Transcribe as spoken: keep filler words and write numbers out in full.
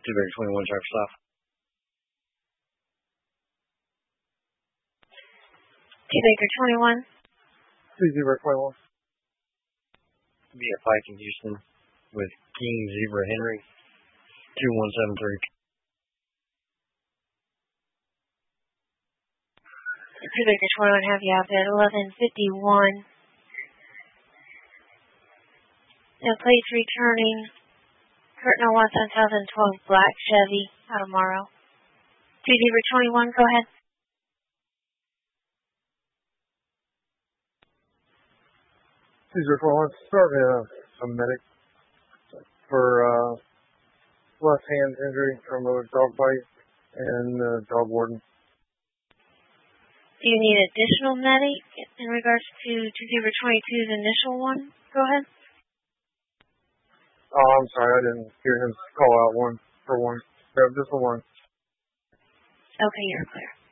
two Baker twenty-one, Traffic Stop. two Baker twenty-one. two Zebra twenty-one. Be a Pike in Houston with King Zebra Henry, two one seven three. two Baker twenty-one, have you out at eleven fifty-one. Now, plates returning. Curtin oh one two thousand twelve black Chevy out of Morrow. two Zebra twenty-one, go ahead. two Zebra twenty-one, start me a, a medic for uh, left hand injury from a dog bite and uh, dog warden. Do you need additional medic in regards to two Zebra twenty-two's initial one? Go ahead. Oh, I'm sorry, I didn't hear him call out one for one. No, just the one. Okay, you're clear.